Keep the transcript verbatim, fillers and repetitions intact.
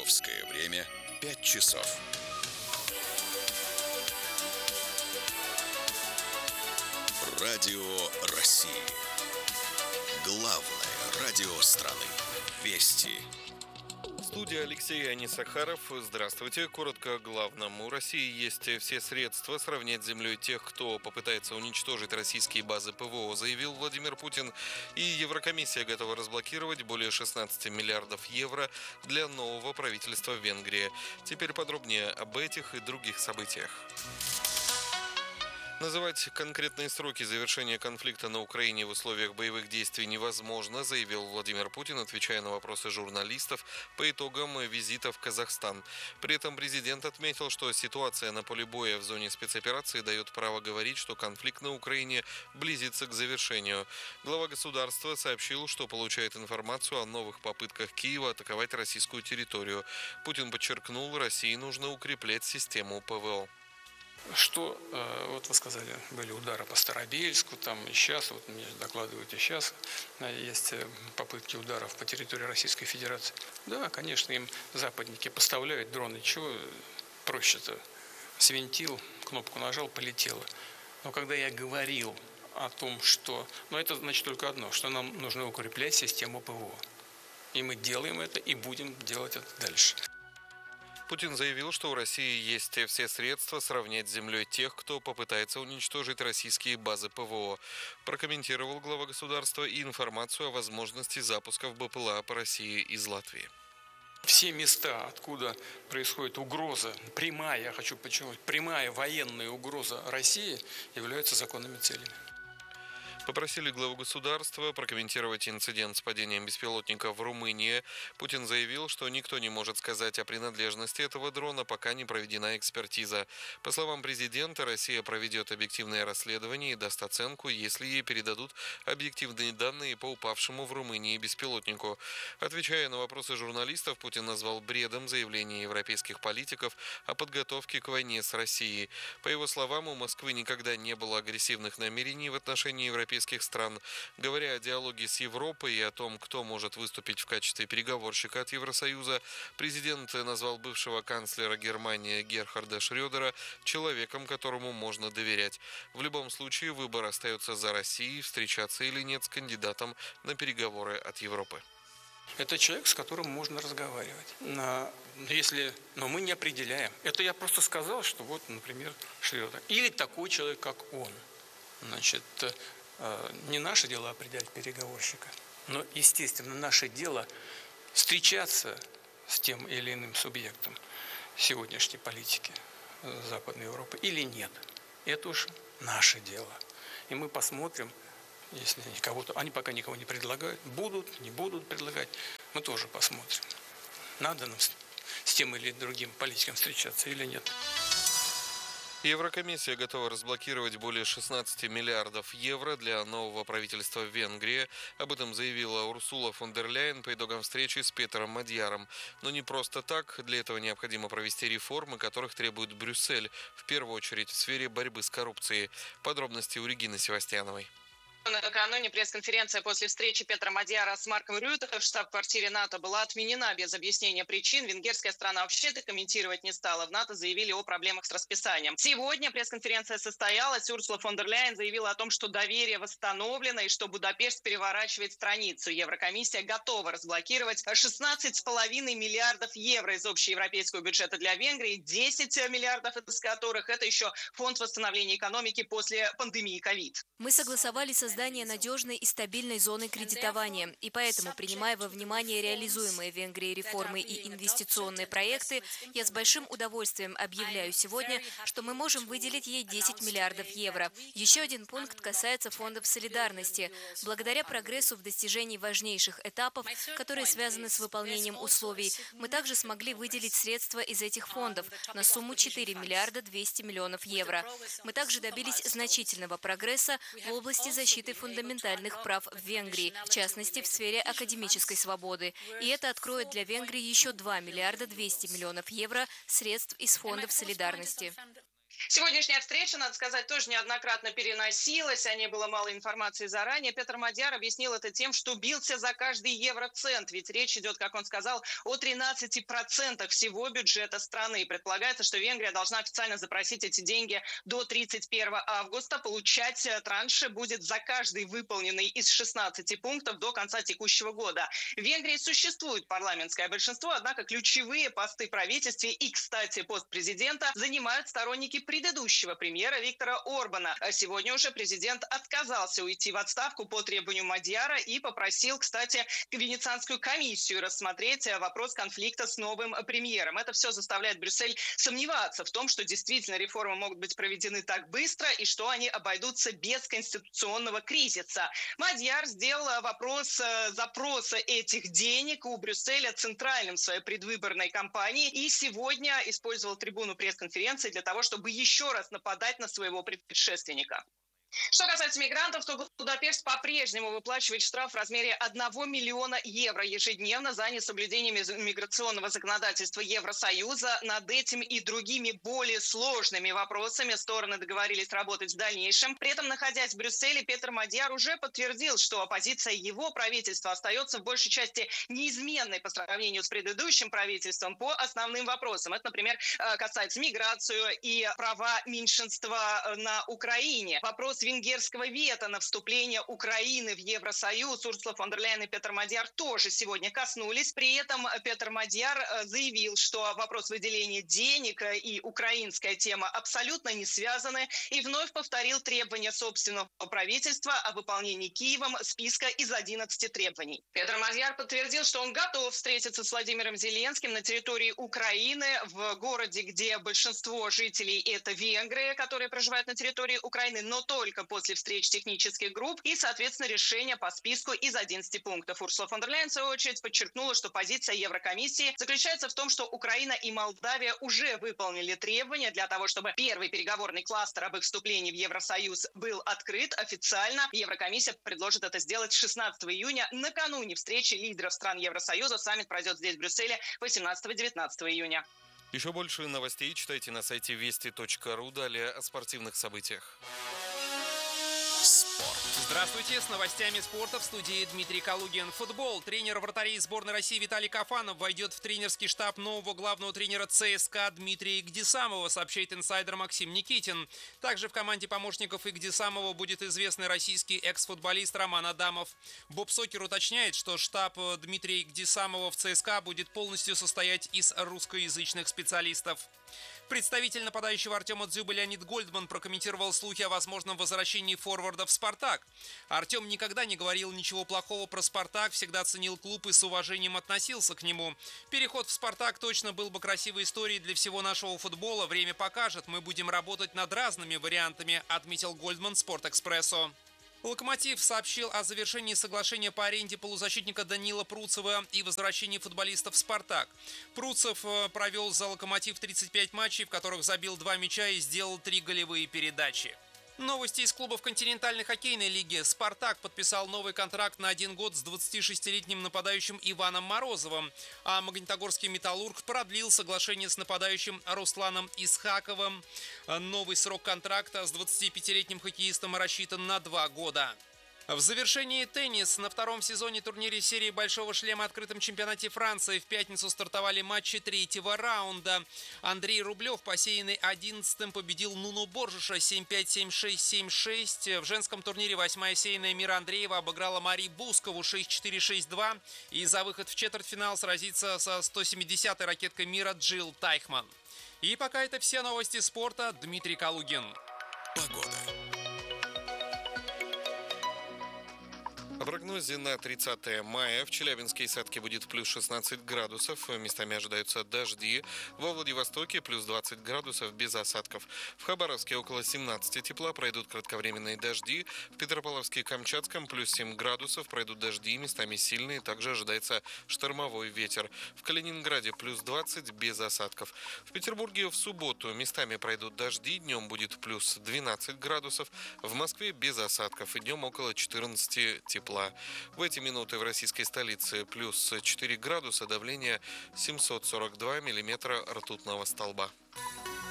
Московское время пять часов. Радио России. Главное радио страны. Вести. Студия Алексей Анисахаров. Здравствуйте. Коротко о главном. У России есть все средства сравнять с землей тех, кто попытается уничтожить российские базы ПВО, заявил Владимир Путин. И Еврокомиссия готова разблокировать более шестнадцати миллиардов евро для нового правительства Венгрии. Теперь подробнее об этих и других событиях. Называть конкретные сроки завершения конфликта на Украине в условиях боевых действий невозможно, заявил Владимир Путин, отвечая на вопросы журналистов по итогам визита в Казахстан. При этом президент отметил, что ситуация на поле боя в зоне спецоперации дает право говорить, что конфликт на Украине близится к завершению. Глава государства сообщил, что получает информацию о новых попытках Киева атаковать российскую территорию. Путин подчеркнул, России нужно укреплять систему ПВО. Что, вот вы сказали, были удары по Старобельску, там и сейчас, вот мне докладывают и сейчас, есть попытки ударов по территории Российской Федерации. Да, конечно, им западники поставляют дроны, чего проще-то? Свинтил, кнопку нажал, полетело. Но когда я говорил о том, что, ну это значит только одно, что нам нужно укреплять систему ПВО. И мы делаем это, и будем делать это дальше. Путин заявил, что у России есть все средства сравнять с землей тех, кто попытается уничтожить российские базы ПВО. Прокомментировал глава государства и информацию о возможности запусков БПЛА по России из Латвии. Все места, откуда происходит угроза, прямая, я хочу подчеркнуть, прямая военная угроза России, являются законными целями. Попросили главу государства прокомментировать инцидент с падением беспилотника в Румынии. Путин заявил, что никто не может сказать о принадлежности этого дрона, пока не проведена экспертиза. По словам президента, Россия проведет объективное расследование и даст оценку, если ей передадут объективные данные по упавшему в Румынии беспилотнику. Отвечая на вопросы журналистов, Путин назвал бредом заявления европейских политиков о подготовке к войне с Россией. По его словам, у Москвы никогда не было агрессивных намерений в отношении европейских стран. Говоря о диалоге с Европой и о том, кто может выступить в качестве переговорщика от Евросоюза, президент назвал бывшего канцлера Германии Герхарда Шрёдера человеком, которому можно доверять. В любом случае выбор остается за Россией, встречаться или нет с кандидатом на переговоры от Европы. Это человек, с которым можно разговаривать. Но, если, но мы не определяем. Это я просто сказал, что вот, например, Шрёдер. Или такой человек, как он. Значит, не наше дело определять переговорщика, но, естественно, наше дело встречаться с тем или иным субъектом сегодняшней политики Западной Европы или нет. Это уж наше дело. И мы посмотрим, если кого-то, они пока никого не предлагают, будут, не будут предлагать, мы тоже посмотрим, надо нам с тем или другим политиком встречаться или нет. Еврокомиссия готова разблокировать более шестнадцати миллиардов евро для нового правительства в Венгрии. Об этом заявила Урсула фон дер Ляйен по итогам встречи с Петером Мадьяром. Но не просто так. Для этого необходимо провести реформы, которых требует Брюссель, в первую очередь в сфере борьбы с коррупцией. Подробности у Регины Севастьяновой. Накануне пресс-конференция после встречи Петра Мадьяра с Марком Рюте в штаб-квартире НАТО была отменена без объяснения причин. Венгерская страна вообще это комментировать не стала. В НАТО заявили о проблемах с расписанием. Сегодня пресс-конференция состоялась. Урсула фон дер Ляйен заявила о том, что доверие восстановлено и что Будапешт переворачивает страницу. Еврокомиссия готова разблокировать шестнадцать с половиной миллиардов евро из общеевропейского бюджета для Венгрии, десять миллиардов из которых это еще фонд восстановления экономики после пандемии ковид. Мы согласовали создание надежной и стабильной зоны кредитования. И поэтому, принимая во внимание реализуемые в Венгрии реформы и инвестиционные проекты, я с большим удовольствием объявляю сегодня, что мы можем выделить ей десять миллиардов евро. Еще один пункт касается фондов солидарности. Благодаря прогрессу в достижении важнейших этапов, которые связаны с выполнением условий, мы также смогли выделить средства из этих фондов на сумму четыре миллиарда двести миллионов евро. Мы также добились значительного прогресса в области защиты фундаментальных прав в Венгрии, в частности, в сфере академической свободы. И это откроет для Венгрии еще два миллиарда двести миллионов евро средств из фондов солидарности. Сегодняшняя встреча, надо сказать, тоже неоднократно переносилась, о ней было мало информации заранее. Петр Мадьяр объяснил это тем, что бился за каждый евроцент, ведь речь идет, как он сказал, о тринадцати процентах всего бюджета страны. Предполагается, что Венгрия должна официально запросить эти деньги до тридцать первого августа. Получать транши будет за каждый выполненный из шестнадцати пунктов до конца текущего года. В Венгрии существует парламентское большинство, однако ключевые посты в правительстве и, кстати, пост президента занимают сторонники предыдущего премьера Виктора Орбана. А сегодня уже президент отказался уйти в отставку по требованию Мадьяра и попросил, кстати, Венецианскую комиссию рассмотреть вопрос конфликта с новым премьером. Это все заставляет Брюссель сомневаться в том, что действительно реформы могут быть проведены так быстро и что они обойдутся без конституционного кризиса. Мадьяр сделал вопрос запроса этих денег у Брюсселя центральным в своей предвыборной кампании и сегодня использовал трибуну пресс-конференции для того, чтобы еще раз нападать на своего предшественника. Что касается мигрантов, то Будапешт по-прежнему выплачивает штраф в размере одного миллиона евро ежедневно за несоблюдение миграционного законодательства Евросоюза. Над этим и другими более сложными вопросами стороны договорились работать в дальнейшем. При этом, находясь в Брюсселе, Петр Мадьяр уже подтвердил, что позиция его правительства остается в большей части неизменной по сравнению с предыдущим правительством по основным вопросам. Это, например, касается миграцию и права меньшинства на Украине. Вопрос венгерского вето на вступление Украины в Евросоюз Урсула фон дер Ляйен и Петр Мадьяр тоже сегодня коснулись. При этом Петр Мадьяр заявил, что вопрос выделения денег и украинская тема абсолютно не связаны, и вновь повторил требования собственного правительства о выполнении Киевом списка из одиннадцати требований. Петр Мадьяр подтвердил, что он готов встретиться с Владимиром Зеленским на территории Украины, в городе, где большинство жителей это венгры, которые проживают на территории Украины, но только после встреч технических групп и, соответственно, решения по списку из одиннадцати пунктов. Урсула фон дер Ляйен, в свою очередь, подчеркнула, что позиция Еврокомиссии заключается в том, что Украина и Молдавия уже выполнили требования для того, чтобы первый переговорный кластер об их вступлении в Евросоюз был открыт официально. Еврокомиссия предложит это сделать шестнадцатого июня, накануне встречи лидеров стран Евросоюза. Саммит пройдет здесь, в Брюсселе, восемнадцатого-девятнадцатого июня. Еще больше новостей читайте на сайте вести точка ру. Далее о спортивных событиях. Спорт. Здравствуйте, с новостями спорта в студии Дмитрий Калугин. Футбол. Тренер вратарей сборной России Виталий Кафанов войдет в тренерский штаб нового главного тренера ЦСКА Дмитрия Игдисамова, сообщает инсайдер Максим Никитин. Также в команде помощников Игдисамова будет известный российский экс-футболист Роман Адамов. Бобсокер уточняет, что штаб Дмитрия Игдисамова в ЦСКА будет полностью состоять из русскоязычных специалистов. Представитель нападающего Артема Дзюбы Леонид Гольдман прокомментировал слухи о возможном возвращении форварда в «Спартак». Артем никогда не говорил ничего плохого про «Спартак», всегда ценил клуб и с уважением относился к нему. Переход в «Спартак» точно был бы красивой историей для всего нашего футбола. Время покажет, мы будем работать над разными вариантами, отметил Гольдман «Спортэкспрессо». «Локомотив» сообщил о завершении соглашения по аренде полузащитника Данила Пруцева и возвращении футболиста в «Спартак». Пруцев провел за «Локомотив» тридцать пять матчей, в которых забил два мяча и сделал три голевые передачи. Новости из клубов континентальной хоккейной лиги. «Спартак» подписал новый контракт на один год с двадцатишестилетним нападающим Иваном Морозовым, а Магнитогорский «Металлург» продлил соглашение с нападающим Русланом Исхаковым. Новый срок контракта с двадцатипятилетним хоккеистом рассчитан на два года. В завершении теннис. На втором сезоне турнире серии «Большого шлема» открытом чемпионате Франции в пятницу стартовали матчи третьего раунда. Андрей Рублев, посеянный одиннадцатым, победил Нуну Боржиша семь пять, семь шесть, семь шесть. В женском турнире восьмая сеянная Мира Андреева обыграла Мари Бускову шесть четыре, шесть два. И за выход в четвертьфинал сразится со сто семидесятой ракеткой мира Джилл Тайхман. И пока это все новости спорта. Дмитрий Калугин. Погода. О прогнозе на тридцатое мая в Челябинске и Сатке будет плюс шестнадцать градусов, местами ожидаются дожди. Во Владивостоке плюс двадцать градусов без осадков. В Хабаровске около семнадцати тепла, пройдут кратковременные дожди. В Петропавловске и Камчатском плюс семь градусов, пройдут дожди, местами сильные, также ожидается штормовой ветер. В Калининграде плюс двадцать без осадков. В Петербурге в субботу местами пройдут дожди, днем будет плюс двенадцать градусов. В Москве без осадков и днем около четырнадцати тепла. В эти минуты в российской столице плюс четыре градуса, давление семьсот сорок два миллиметра ртутного столба.